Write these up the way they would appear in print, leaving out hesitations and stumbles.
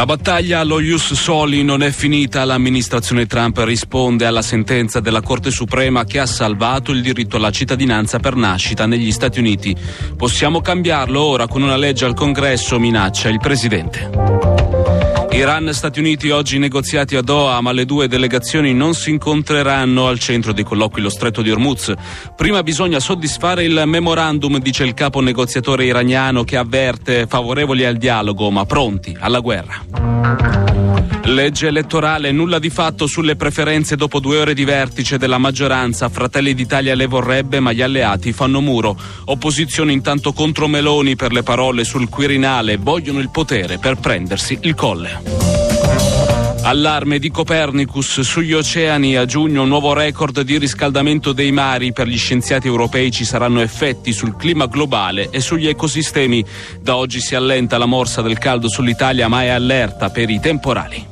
La battaglia allo Ius Soli non è finita. L'amministrazione Trump risponde alla sentenza della Corte Suprema che ha salvato il diritto alla cittadinanza per nascita negli Stati Uniti. Possiamo cambiarlo ora con una legge al Congresso, minaccia il presidente. Iran e Stati Uniti oggi negoziati a Doha, ma le due delegazioni non si incontreranno. Al centro dei colloqui lo stretto di Hormuz. Prima bisogna soddisfare il memorandum, dice il capo negoziatore iraniano, che avverte favorevoli al dialogo ma pronti alla guerra. Legge elettorale, nulla di fatto sulle preferenze dopo 2 ore di vertice della maggioranza. Fratelli d'Italia le vorrebbe, ma gli alleati fanno muro. Opposizione intanto contro Meloni per le parole sul Quirinale. Vogliono il potere per prendersi il Colle. Allarme di Copernicus sugli oceani. A giugno un nuovo record di riscaldamento dei mari. Per gli scienziati europei ci saranno effetti sul clima globale e sugli ecosistemi. Da oggi si allenta la morsa del caldo sull'Italia, ma è allerta per i temporali.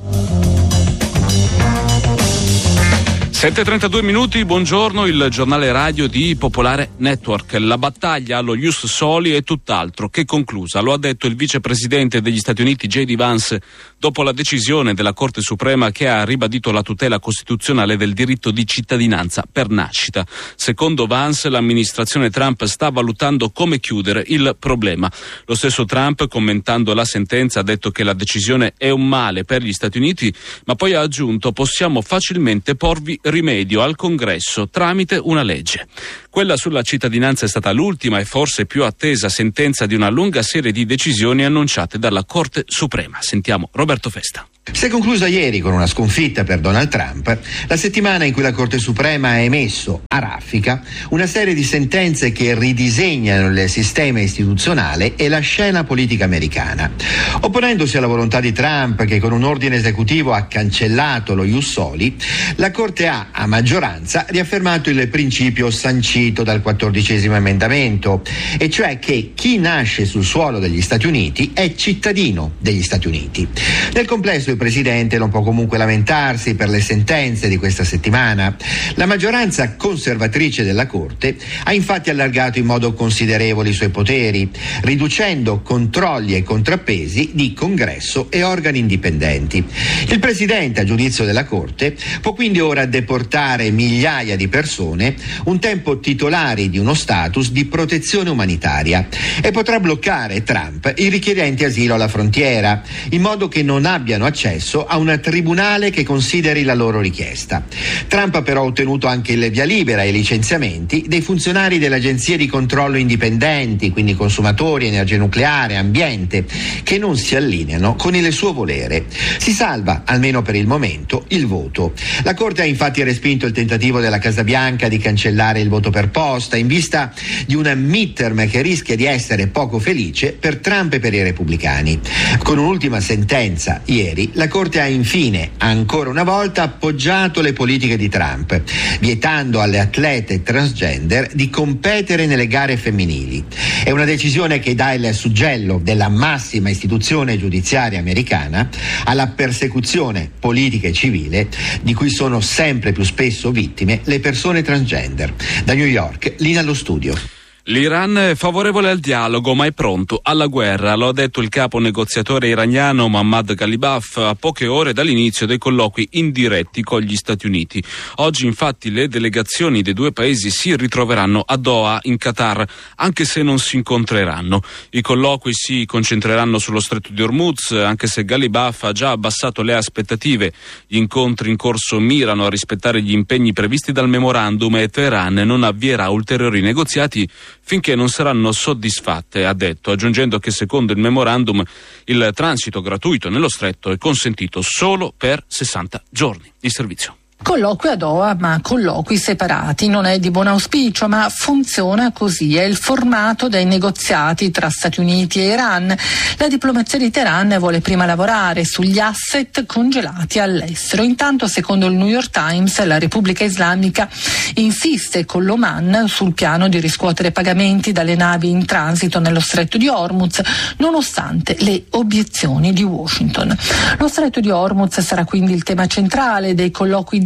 7:32 minuti, buongiorno, il giornale radio di Popolare Network. La battaglia allo Ius Soli è tutt'altro che conclusa, lo ha detto il vicepresidente degli Stati Uniti J.D. Vance dopo la decisione della Corte Suprema che ha ribadito la tutela costituzionale del diritto di cittadinanza per nascita. Secondo Vance, l'amministrazione Trump sta valutando come chiudere il problema. Lo stesso Trump, commentando la sentenza, ha detto che la decisione è un male per gli Stati Uniti, ma poi ha aggiunto: possiamo facilmente porvi rimedio al Congresso tramite una legge. Quella sulla cittadinanza è stata l'ultima e forse più attesa sentenza di una lunga serie di decisioni annunciate dalla Corte Suprema. Sentiamo Roberto Festa. Si è conclusa ieri con una sconfitta per Donald Trump, la settimana in cui la Corte Suprema ha emesso a raffica una serie di sentenze che ridisegnano il sistema istituzionale e la scena politica americana. Opponendosi alla volontà di Trump, che con un ordine esecutivo ha cancellato lo Ius Soli, la Corte ha, a maggioranza, riaffermato il principio sancito dal 14° emendamento, e cioè che chi nasce sul suolo degli Stati Uniti è cittadino degli Stati Uniti. Nel complesso il Presidente non può comunque lamentarsi per le sentenze di questa settimana. La maggioranza conservatrice della Corte ha infatti allargato in modo considerevole i suoi poteri, riducendo controlli e contrappesi di Congresso e organi indipendenti. Il Presidente, a giudizio della Corte, può quindi ora deportare migliaia di persone, un tempo titolari di uno status di protezione umanitaria, e potrà bloccare Trump i richiedenti asilo alla frontiera, in modo che non abbiano accesso a un tribunale che consideri la loro richiesta. Trump ha però ottenuto anche il via libera ai licenziamenti dei funzionari delle agenzie di controllo indipendenti, quindi consumatori, energia nucleare, ambiente, che non si allineano con il suo volere. Si salva, almeno per il momento, il voto. La Corte ha infatti respinto il tentativo della Casa Bianca di cancellare il voto per posta in vista di un midterm che rischia di essere poco felice per Trump e per i repubblicani. Con un'ultima sentenza ieri, la Corte ha infine, ancora una volta, appoggiato le politiche di Trump, vietando alle atlete transgender di competere nelle gare femminili. È una decisione che dà il suggello della massima istituzione giudiziaria americana alla persecuzione politica e civile di cui sono sempre più spesso vittime le persone transgender. Da New York, linea allo studio. L'Iran è favorevole al dialogo ma è pronto alla guerra, lo ha detto il capo negoziatore iraniano Mohammad Ghalibaf a poche ore dall'inizio dei colloqui indiretti con gli Stati Uniti. Oggi infatti le delegazioni dei due paesi si ritroveranno a Doha in Qatar, anche se non si incontreranno. I colloqui si concentreranno sullo stretto di Hormuz, anche se Ghalibaf ha già abbassato le aspettative. Gli incontri in corso mirano a rispettare gli impegni previsti dal memorandum e Teheran non avvierà ulteriori negoziati finché non saranno soddisfatte, ha detto, aggiungendo che secondo il memorandum il transito gratuito nello stretto è consentito solo per 60 giorni di servizio. Colloqui a Doha, ma colloqui separati. Non è di buon auspicio, ma funziona così. È il formato dei negoziati tra Stati Uniti e Iran. La diplomazia di Teheran vuole prima lavorare sugli asset congelati all'estero. Intanto, secondo il New York Times, la Repubblica Islamica insiste con l'Oman sul piano di riscuotere pagamenti dalle navi in transito nello stretto di Hormuz, nonostante le obiezioni di Washington. Lo stretto di Hormuz sarà quindi il tema centrale dei colloqui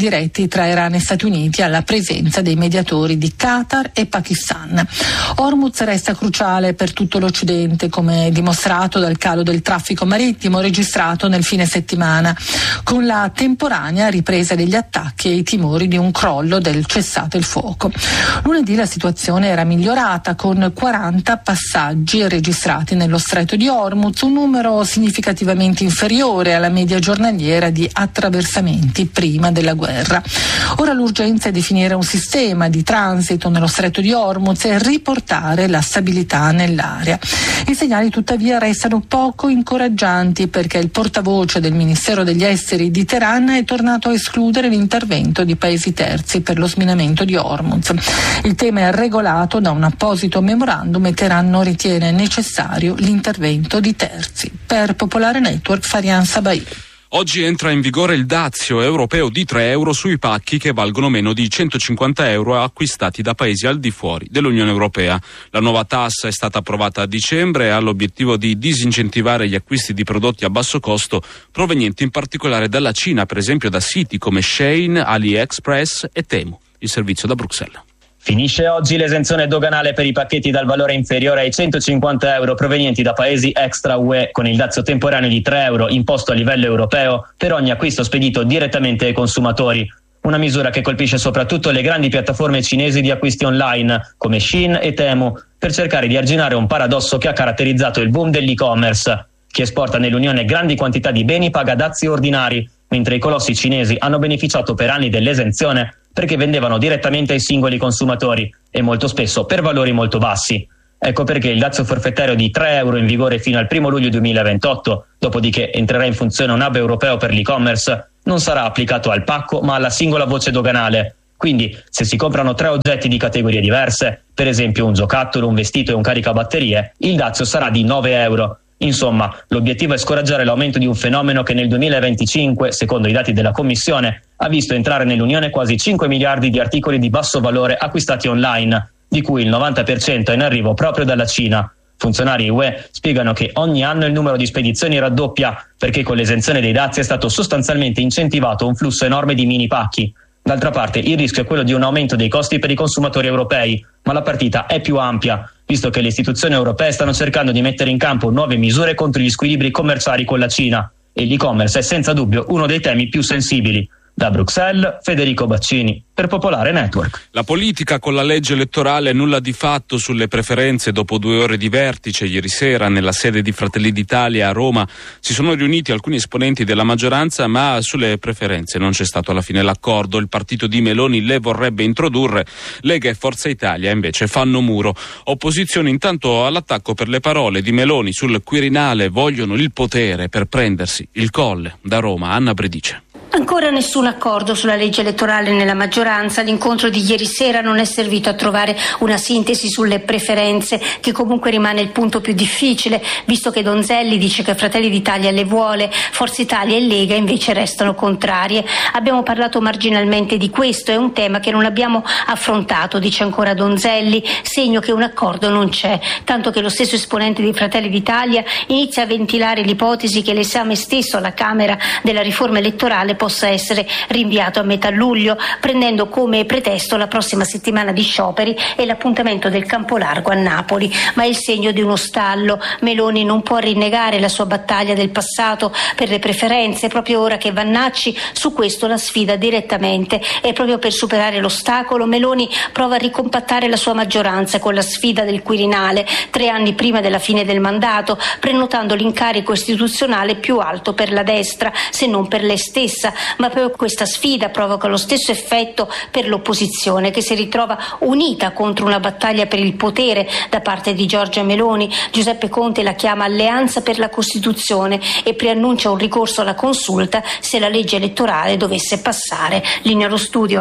diretti tra Iran e Stati Uniti alla presenza dei mediatori di Qatar e Pakistan. Hormuz resta cruciale per tutto l'Occidente, come dimostrato dal calo del traffico marittimo registrato nel fine settimana, con la temporanea ripresa degli attacchi e i timori di un crollo del cessate il fuoco. Lunedì la situazione era migliorata, con 40 passaggi registrati nello stretto di Hormuz, un numero significativamente inferiore alla media giornaliera di attraversamenti prima della guerra. Ora l'urgenza è definire un sistema di transito nello stretto di Hormuz e riportare la stabilità nell'area. I segnali tuttavia restano poco incoraggianti, perché il portavoce del Ministero degli Esteri di Teheran è tornato a escludere l'intervento di paesi terzi per lo sminamento di Hormuz. Il tema è regolato da un apposito memorandum e Teheran non ritiene necessario l'intervento di terzi. Per Popolare Network, Farian Sabai. Oggi entra in vigore il dazio europeo di 3 euro sui pacchi che valgono meno di 150 euro acquistati da paesi al di fuori dell'Unione Europea. La nuova tassa è stata approvata a dicembre e ha l'obiettivo di disincentivare gli acquisti di prodotti a basso costo provenienti in particolare dalla Cina, per esempio da siti come Shein, AliExpress e Temu. Il servizio da Bruxelles. Finisce oggi l'esenzione doganale per i pacchetti dal valore inferiore ai 150 euro provenienti da paesi extra UE, con il dazio temporaneo di 3 euro imposto a livello europeo per ogni acquisto spedito direttamente ai consumatori. Una misura che colpisce soprattutto le grandi piattaforme cinesi di acquisti online come Shein e Temu, per cercare di arginare un paradosso che ha caratterizzato il boom dell'e-commerce. Chi esporta nell'Unione grandi quantità di beni paga dazi ordinari, mentre i colossi cinesi hanno beneficiato per anni dell'esenzione perché vendevano direttamente ai singoli consumatori e molto spesso per valori molto bassi. Ecco perché il dazio forfettario di 3 euro in vigore fino al 1 luglio 2028, dopodiché entrerà in funzione un hub europeo per l'e-commerce, non sarà applicato al pacco ma alla singola voce doganale. Quindi, se si comprano 3 oggetti di categorie diverse, per esempio un giocattolo, un vestito e un caricabatterie, il dazio sarà di 9 euro. Insomma, l'obiettivo è scoraggiare l'aumento di un fenomeno che nel 2025, secondo i dati della Commissione, ha visto entrare nell'Unione quasi 5 miliardi di articoli di basso valore acquistati online, di cui il 90% è in arrivo proprio dalla Cina. Funzionari UE spiegano che ogni anno il numero di spedizioni raddoppia, perché con l'esenzione dei dazi è stato sostanzialmente incentivato un flusso enorme di mini pacchi. D'altra parte, il rischio è quello di un aumento dei costi per i consumatori europei, ma la partita è più ampia, visto che le istituzioni europee stanno cercando di mettere in campo nuove misure contro gli squilibri commerciali con la Cina, e l'e-commerce è senza dubbio uno dei temi più sensibili. Da Bruxelles, Federico Baccini, per Popolare Network. La politica con la legge elettorale nulla di fatto sulle preferenze. Dopo 2 ore di vertice ieri sera nella sede di Fratelli d'Italia a Roma si sono riuniti alcuni esponenti della maggioranza, ma sulle preferenze non c'è stato alla fine l'accordo. Il partito di Meloni le vorrebbe introdurre, Lega e Forza Italia invece fanno muro. Opposizione intanto all'attacco per le parole di Meloni sul Quirinale: vogliono il potere per prendersi il Colle. Da Roma, Anna Bredice. Ancora nessun accordo sulla legge elettorale nella maggioranza. L'incontro di ieri sera non è servito a trovare una sintesi sulle preferenze, che comunque rimane il punto più difficile, visto che Donzelli dice che Fratelli d'Italia le vuole, Forza Italia e Lega invece restano contrarie. Abbiamo parlato marginalmente di questo, è un tema che non abbiamo affrontato, dice ancora Donzelli, segno che un accordo non c'è, tanto che lo stesso esponente di Fratelli d'Italia inizia a ventilare l'ipotesi che l'esame stesso alla Camera della riforma elettorale possa essere rinviato a metà luglio, prendendo come pretesto la prossima settimana di scioperi e l'appuntamento del campo largo a Napoli. Ma è il segno di uno stallo. Meloni non può rinnegare la sua battaglia del passato per le preferenze, proprio ora che Vannacci su questo la sfida direttamente, e proprio per superare l'ostacolo Meloni prova a ricompattare la sua maggioranza con la sfida del Quirinale, 3 anni prima della fine del mandato, prenotando l'incarico istituzionale più alto per la destra, se non per lei stessa. Ma proprio questa sfida provoca lo stesso effetto per l'opposizione, che si ritrova unita contro una battaglia per il potere da parte di Giorgia Meloni. Giuseppe Conte la chiama Alleanza per la Costituzione e preannuncia un ricorso alla consulta se la legge elettorale dovesse passare. Linea allo studio.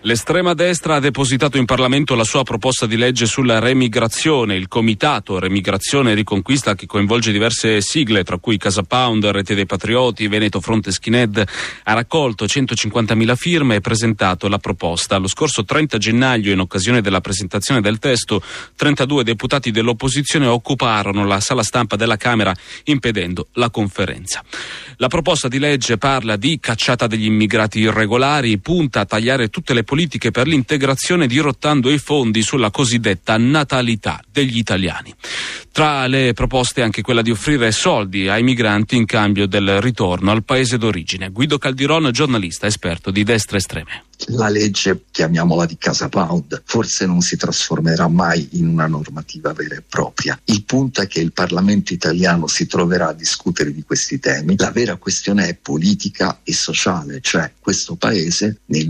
L'estrema destra ha depositato in Parlamento la sua proposta di legge sulla remigrazione. Il comitato Remigrazione e Riconquista, che coinvolge diverse sigle, tra cui Casa Pound, Rete dei Patrioti, Veneto Fronte Skinhead, ha raccolto 150.000 firme e presentato la proposta. Lo scorso 30 gennaio, in occasione della presentazione del testo, 32 deputati dell'opposizione occuparono la sala stampa della Camera, impedendo la conferenza. La proposta di legge parla di cacciata degli immigrati irregolari, punta a tagliare tutte le politiche per l'integrazione, dirottando i fondi sulla cosiddetta natalità degli italiani. Tra le proposte anche quella di offrire soldi ai migranti in cambio del ritorno al paese d'origine. Guido Caldiron, giornalista esperto di destre estreme. La legge, chiamiamola di Casa Pound, forse non si trasformerà mai in una normativa vera e propria. Il punto è che il Parlamento italiano si troverà a discutere di questi temi. La vera questione è politica e sociale, cioè questo paese nel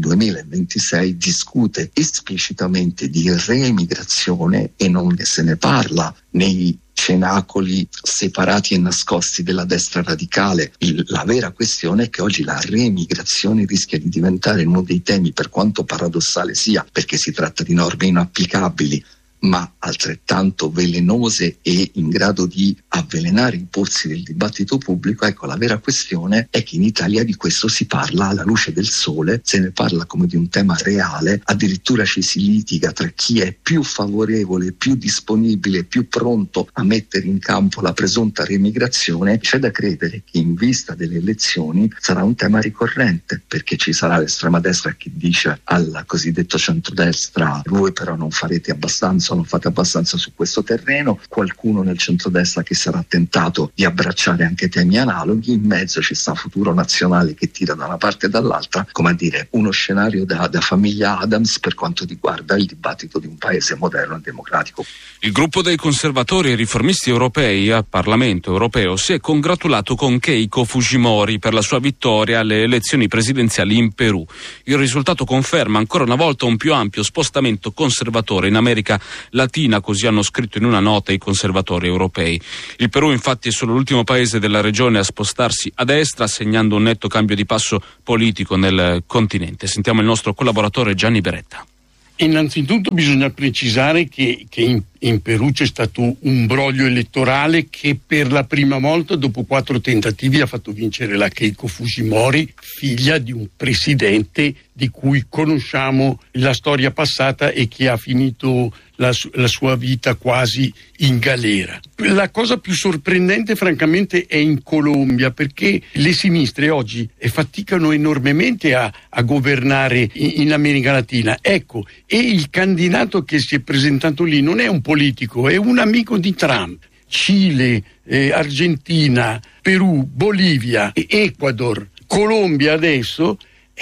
2026 discute esplicitamente di reemigrazione e non se ne parla nei cenacoli separati e nascosti della destra radicale. La vera questione è che oggi la reemigrazione rischia di diventare uno dei temi, per quanto paradossale sia, perché si tratta di norme inapplicabili, ma altrettanto velenose e in grado di avvelenare i pozzi del dibattito pubblico. Ecco, la vera questione è che in Italia di questo si parla alla luce del sole, se ne parla come di un tema reale, addirittura ci si litiga tra chi è più favorevole, più disponibile, più pronto a mettere in campo la presunta reemigrazione. C'è da credere che in vista delle elezioni sarà un tema ricorrente, perché ci sarà l'estrema destra che dice al cosiddetto centrodestra: voi però non farete abbastanza, non fate abbastanza su questo terreno. Qualcuno nel centrodestra che sarà tentato di abbracciare anche temi analoghi. In mezzo ci sta Futuro Nazionale che tira da una parte e dall'altra, come a dire uno scenario da famiglia Adams per quanto riguarda il dibattito di un paese moderno e democratico. Il gruppo dei conservatori e riformisti europei al Parlamento europeo si è congratulato con Keiko Fujimori per la sua vittoria alle elezioni presidenziali in Perù. Il risultato conferma ancora una volta un più ampio spostamento conservatore in America Latina, così hanno scritto in una nota i conservatori europei. Il Perù infatti è solo l'ultimo paese della regione a spostarsi a destra, segnando un netto cambio di passo politico nel continente. Sentiamo il nostro collaboratore Gianni Beretta. Innanzitutto bisogna precisare che in Perù c'è stato un broglio elettorale che per la prima volta dopo 4 tentativi ha fatto vincere la Keiko Fujimori, figlia di un presidente di cui conosciamo la storia passata e che ha finito la sua vita quasi in galera. La cosa più sorprendente francamente è in Colombia, perché le sinistre oggi faticano enormemente a governare in America Latina. Ecco, e il candidato che si è presentato lì non è un politico, è un amico di Trump. Cile, Argentina, Perù, Bolivia, Ecuador, Colombia adesso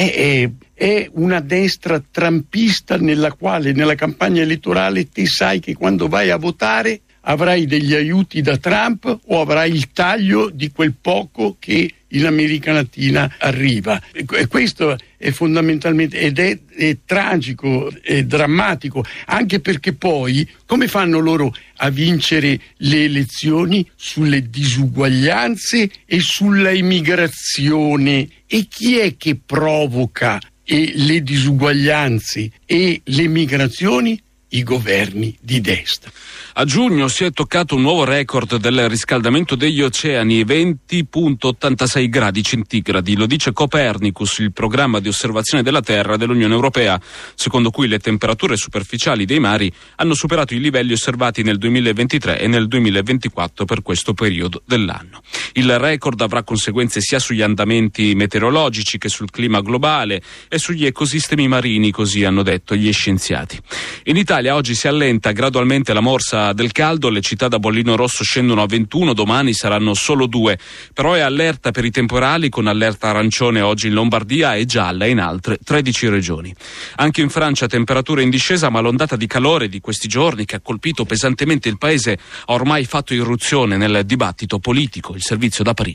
è una destra trumpista nella quale nella campagna elettorale te sai che quando vai a votare avrai degli aiuti da Trump o avrai il taglio di quel poco che in America Latina arriva. E questo è fondamentalmente, ed è tragico, è drammatico, anche perché poi come fanno loro a vincere le elezioni? Sulle disuguaglianze e sulla immigrazione. E chi è che provoca le disuguaglianze e le migrazioni? I governi di destra. A giugno si è toccato un nuovo record del riscaldamento degli oceani, 20,86 gradi centigradi. Lo dice Copernicus, il programma di osservazione della Terra dell'Unione Europea, secondo cui le temperature superficiali dei mari hanno superato i livelli osservati nel 2023 e nel 2024 per questo periodo dell'anno. Il record avrà conseguenze sia sugli andamenti meteorologici che sul clima globale e sugli ecosistemi marini, così hanno detto gli scienziati. In Italia oggi si allenta gradualmente la morsa del caldo, le città da bollino rosso scendono a 21, domani saranno solo 2, però è allerta per i temporali con allerta arancione oggi in Lombardia e gialla in altre 13 regioni. Anche in Francia temperature in discesa, ma l'ondata di calore di questi giorni che ha colpito pesantemente il paese ha ormai fatto irruzione nel dibattito politico. Il servizio da Parigi.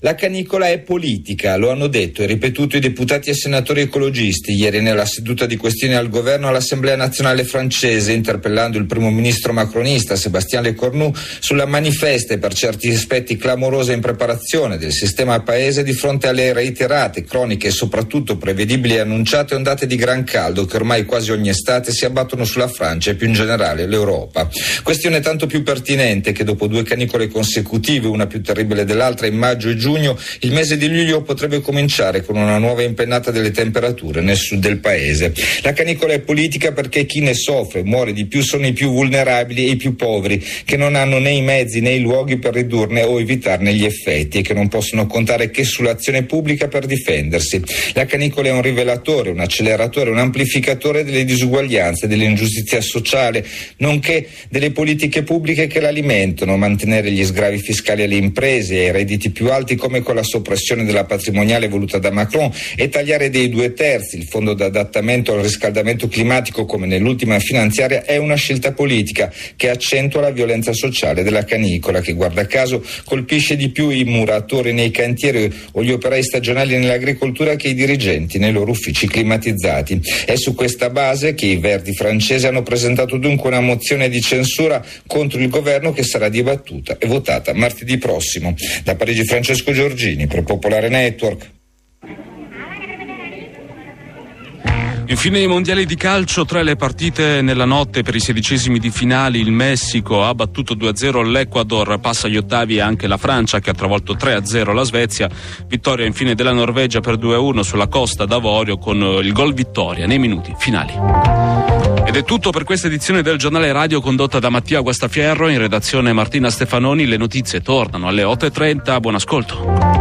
La canicola è politica, lo hanno detto e ripetuto i deputati e senatori ecologisti ieri nella seduta di questioni al governo all'Assemblea nazionale francese, interpellando il primo ministro macronista Sébastien Lecornu sulla manifesta e per certi aspetti clamorosa impreparazione del sistema paese di fronte alle reiterate, croniche e soprattutto prevedibili e annunciate ondate di gran caldo che ormai quasi ogni estate si abbattono sulla Francia e più in generale l'Europa. Questione tanto più pertinente che dopo 2 canicole consecutive, una più terribile dell'altra in maggio e giugno, il mese di luglio potrebbe cominciare con una nuova impennata delle temperature nel sud del paese. La canicola è politica perché chi ne soffre, muore di più, sono i più vulnerabili e i più poveri, che non hanno né i mezzi né i luoghi per ridurne o evitarne gli effetti e che non possono contare che sull'azione pubblica per difendersi. La canicola è un rivelatore, un acceleratore, un amplificatore delle disuguaglianze, dell'ingiustizia sociale, nonché delle politiche pubbliche che l'alimentano, mantenere gli sgravi fiscali alle imprese e ai redditi più alti come con la soppressione della patrimoniale voluta da Macron e tagliare dei 2/3 il fondo d'adattamento al riscaldamento climatico come nell'ultima finanziaria è una scelta politica che accentua la violenza sociale della canicola, che guarda caso colpisce di più i muratori nei cantieri o gli operai stagionali nell'agricoltura che i dirigenti nei loro uffici climatizzati. È su questa base che i Verdi francesi hanno presentato dunque una mozione di censura contro il governo che sarà dibattuta e votata martedì prossimo. Da Parigi Francesco Giorgini per Popolare Network. Infine i mondiali di calcio, 3 le partite nella notte per i 16esimi di finale. Il Messico ha battuto 2-0 l'Ecuador, passa agli ottavi anche la Francia che ha travolto 3-0 la Svezia. Vittoria infine della Norvegia per 2-1 sulla Costa d'Avorio con il gol vittoria nei minuti finali. Ed è tutto per questa edizione del Giornale Radio condotta da Mattia Guastaferro, in redazione Martina Stefanoni. Le notizie tornano alle 8:30, buon ascolto.